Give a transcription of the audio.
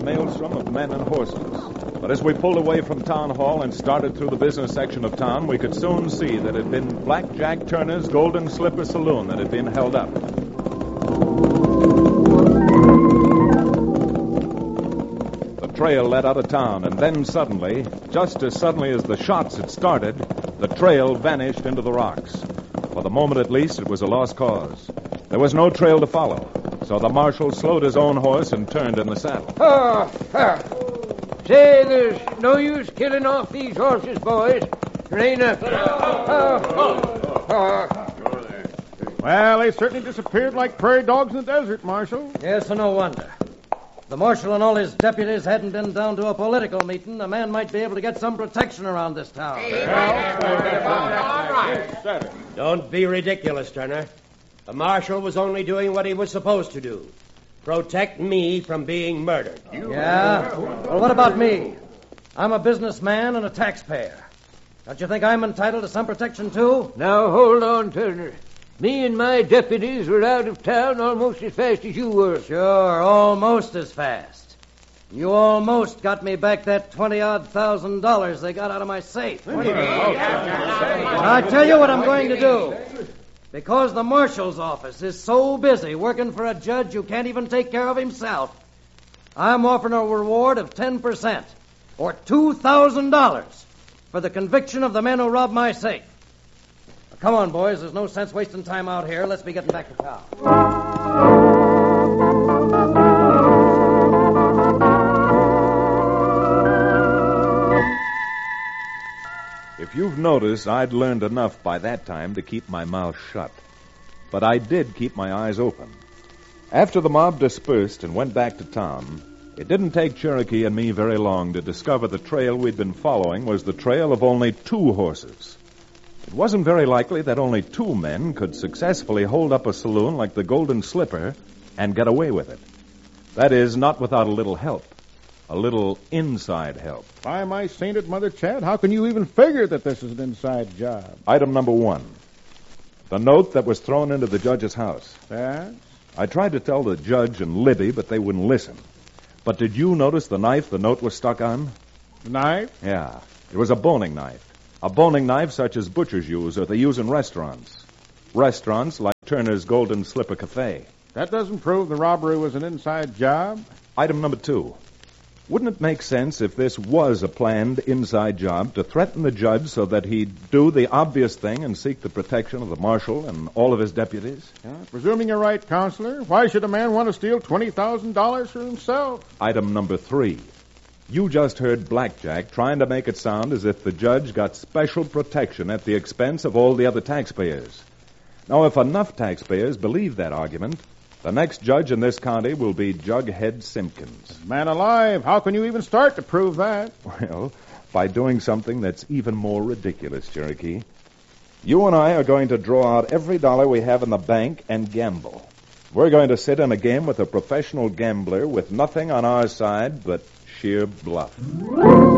maelstrom of men and horses. But as we pulled away from Town Hall and started through the business section of town, we could soon see that it had been Black Jack Turner's Golden Slipper Saloon that had been held up. The trail led out of town, and then suddenly, just as suddenly as the shots had started, the trail vanished into the rocks. For the moment, at least, it was a lost cause. There was no trail to follow, so the marshal slowed his own horse and turned in the saddle. Say, there's no use killing off these horses, boys. There ain't nothing. Well, they certainly disappeared like prairie dogs in the desert, Marshal. Yes, and no wonder. If the marshal and all his deputies hadn't been down to a political meeting, a man might be able to get some protection around this town. Don't be ridiculous, Turner. The marshal was only doing what he was supposed to do. Protect me from being murdered. Yeah? Well, what about me? I'm a businessman and a taxpayer. Don't you think I'm entitled to some protection, too? Now, hold on, Turner. Me and my deputies were out of town almost as fast as you were. Sure, almost as fast. You almost got me back that $20,000 they got out of my safe. I tell you what I'm going to do. Because the marshal's office is so busy working for a judge who can't even take care of himself, I'm offering a reward of 10%, or $2,000, for the conviction of the men who robbed my safe. Now, come on, boys. There's no sense wasting time out here. Let's be getting back to town. If you've noticed, I'd learned enough by that time to keep my mouth shut. But I did keep my eyes open. After the mob dispersed and went back to town, it didn't take Cherokee and me very long to discover the trail we'd been following was the trail of only 2 horses. It wasn't very likely that only 2 men could successfully hold up a saloon like the Golden Slipper and get away with it. That is, not without a little help. A little inside help. By my sainted mother, Chad, how can you even figure that this is an inside job? Item number 1. The note that was thrown into the judge's house. Yes? I tried to tell the judge and Libby, but they wouldn't listen. But did you notice the knife the note was stuck on? The knife? Yeah. It was a boning knife. A boning knife such as butchers use or they use in restaurants. Restaurants like Turner's Golden Slipper Cafe. That doesn't prove the robbery was an inside job. Item number 2. Wouldn't it make sense if this was a planned inside job to threaten the judge so that he'd do the obvious thing and seek the protection of the marshal and all of his deputies? Presuming you're right, Counselor, why should a man want to steal $20,000 for himself? Item number 3. You just heard Blackjack trying to make it sound as if the judge got special protection at the expense of all the other taxpayers. Now, if enough taxpayers believe that argument, the next judge in this county will be Jughead Simpkins. Man alive, how can you even start to prove that? Well, by doing something that's even more ridiculous, Cherokee. You and I are going to draw out every dollar we have in the bank and gamble. We're going to sit in a game with a professional gambler with nothing on our side but sheer bluff.